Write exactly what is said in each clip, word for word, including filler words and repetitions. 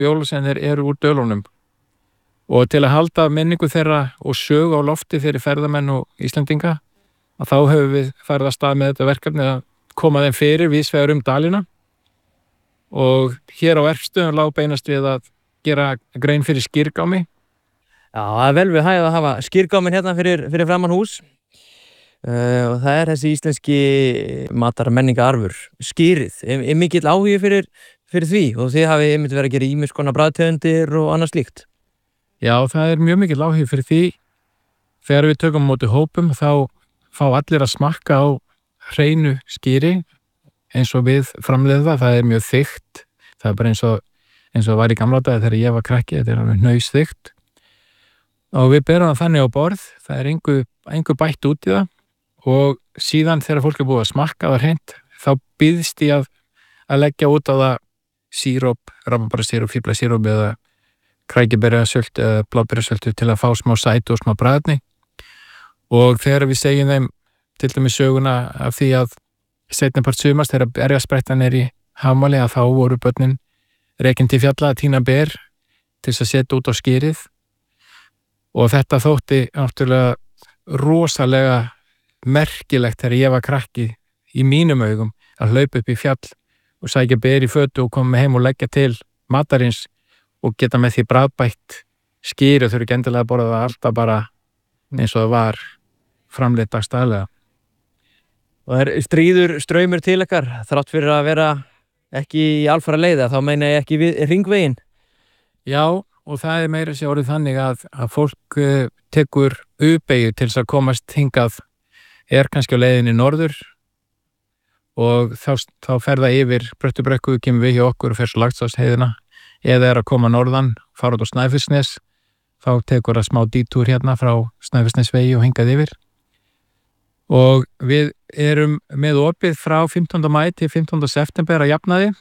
bjóla sem þeir eru úr dölunum. Og til að halda minningu þeirra og sögu á lofti fyrir ferðamenn og Íslendinga, að þá höfum við farið að stað með þetta verkefni að koma þeim fyrir vísvegar um dalina. Og hér á verkstöðum lá beinast við að gera grein fyrir skýrgámi. Já, það er vel við hægð að hafa skýrgáminn hérna fyrir, fyrir framan hús. Uh, og það er þessi íslenski matar menningararfur, skýrið. Er, er mikill áhugi fyrir, fyrir því og þið hafið einmitt verið að gera ýmis konar bragðtegundir og annað slíkt. Já, það er mjög mikill áhugi fyrir því. Þegar við tökum á móti hópum þá fá allir að smakka á hreinu skýri eins og við framleiðum það. Það er mjög þykkt. Það er bara eins og, eins og var í gamla daga þegar ég var krakki. Þetta er alveg hnausþykkt. Og við berum það þannig á borð. Það er engu, engu bætt út í það. Og síðan þegar fólk er búið að smakka það hreint, þá býðst ég að, að leggja út á það síróp, rabarbararsíróp, fíflasíróp eða krækiberjasöltu eða bláberjasöltu til að fá smá sætu og smá bragðni. Og þegar við segjum þeim til dæmis söguna af því að seinni part sumars þegar berjasprettan er í Hafmáli að þá voru börnin rekin til fjalla að tína ber til þess að setja út á skýrið. Og þetta þótti náttúrulega rosalega merkilegt þegar ég var krakki í mínum augum að hlaupa upp í fjall og sækja ber í fötu og koma heim og leggja til matarins og geta með því bragðbætt skýri og þurfi ekki endilega að borða það alltaf bara eins og það var framleitt dagstaglega. Og er stríður straumur til ykkar þrátt fyrir að vera ekki í alfara leiða, þá meina ég ekki við hringveginn? Já, og það er meira sér orðið þannig að, að fólk uh, tekur U-beygju til þess að komast hingað, er kannski á leiðinni norður og þá, þá fer það yfir Bröttubrekku, kemur við hjá okkur og fer svo Laxárdalsheiðina, eða er að koma norðan, fara út á Snæfellsnes, þá tekur það smá dítúr hérna frá Snæfellsnesvegi og hingað yfir. Og við erum með opið frá fimmtánda maí til fimmtánda september að jafnaði,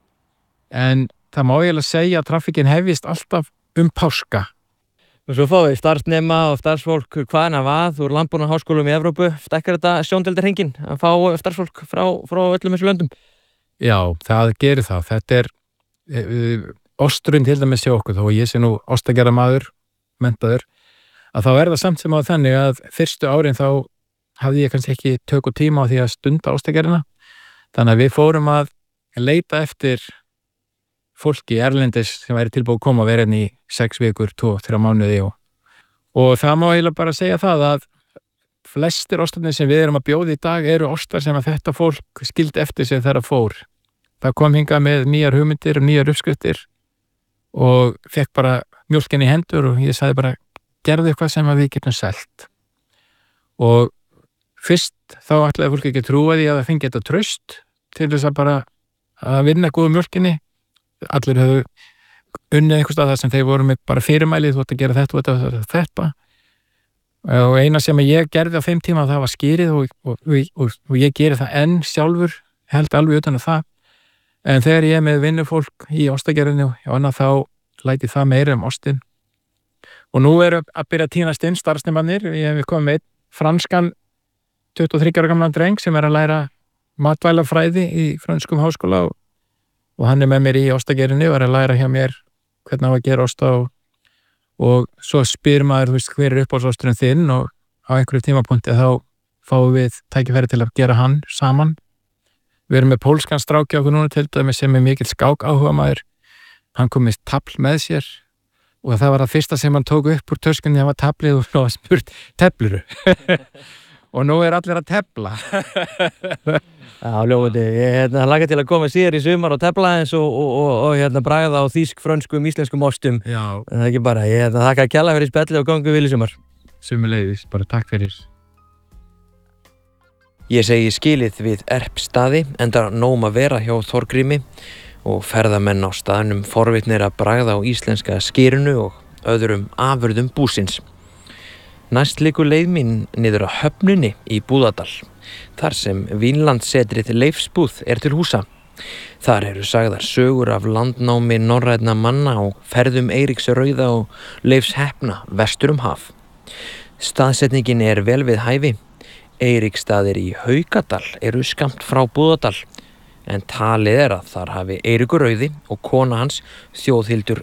en það má eiginlega segja að trafikkin hefjist alltaf um páska. Og svo fáum við starfsnema og starfsfólk hvaðan að vað úr landbúnaðarháskólum í Evrópu. Stækkar þetta sjóndeildarhringinn að fá starfsfólk frá, frá öllum þessu löndum? Já, það gerir það. Þetta er uh, osturinn til dæmis hjá okkur, þó ég sé nú ostagerðarmaður, menntaður, að þá er það samt sem á þannig að fyrstu árin þá hafði ég kannski ekki tök og tíma á því að stunda ostagerðina. Þannig að við fórum að leita eftir fólki erlendis sem væri tilbúið að koma að vera inn í sex vikur, tvo, þrjá mánuði og, og það má eiginlega bara segja það að flestir ostarnir sem við erum að bjóða í dag eru ostar sem að þetta fólk skildi eftir sig þegar það fór. Það kom hingað með nýjar hugmyndir og nýjar uppskriftir og fekk bara mjólkin í hendur og ég sagði bara gerðu eitthvað sem við getum selt. Og fyrst þá ætlaði fólk ekki að trúa því að það fengi þetta traust til þess að bara að vinna góðu mjólkinni. Allir höfðu unnið einhvers stað þar sem þeir voru með bara fyrirmælið, þú ætti að gera þetta og þetta og þetta. Og eina sem ég gerði á fimm tíma það var skýrið og, og, og, og ég geri það enn sjálfur, held alveg utan að það. En þegar ég er með vinnufólk í ostagerðinni og annað þá læti það meira um ostin. Og nú er að byrja að tínast inn starfsnemannir. Ég hef komið með einn franskan tuttugu og þriggja ára gamlan dreng sem er að læra matvælafræði í frönskum háskóla og og hann er með mér í ostagerðinni og er að læra hjá mér hvernig á að gera osta og, og svo spyr maður, þú veist, hver er uppáhaldsosturinn þinn og á einhverju tímapunkti þá fáum við tækifæri til að gera hann saman. Við erum með pólskan stráki okkur núna til dæmis sem er mikill skák áhuga maður. Hann kom með tafl með sér og það var það fyrsta sem hann tók upp úr töskunni, það var taflið og spurt, tefluru? Og nú er allir að tefla. Já, ljóðandi. Ég hérna, laka til að koma síðar í sumar og tefla eins og, og, og, og hérna, bragða á þýsk, frönskum, íslenskum ostum. Já. En það er ekki bara. Ég hérna, þakka að kjalla fyrir spjalli og gangu vil í sumar. Sömuleiðis, bara takk fyrir. Ég segi skilið við Erpstaði, enda nóg að vera hjá Þorgrími og ferðamenn á staðnum forvitnir að bragða á íslenska skýrinu og öðrum afurðum búsins. Næst liggur leið mín niður á höfnunni í Búðardal, þar sem Vínlandssetrið Leifsbúð er til húsa. Þar eru sagðar sögur af landnámi norrænna manna og ferðum Eiríks rauða og Leifs heppna vestur um haf. Staðsetningin er vel við hæfi. Eiríksstaðir í Haukadal eru skammt frá Búðardal. en talið er að þar hafi Eiríkur rauði og kona hans Þjóðhildur